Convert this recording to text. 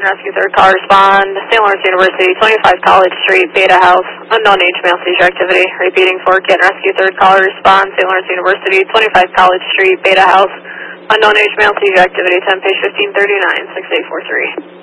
and rescue, third call, respond. St. Lawrence University, 25 College Street, Beta House, unknown age, male seizure activity. Repeating for get and rescue, third call, respond. St. Lawrence University, 25 College Street, Beta House, unknown age, male seizure activity. 10 page 1539, 6843.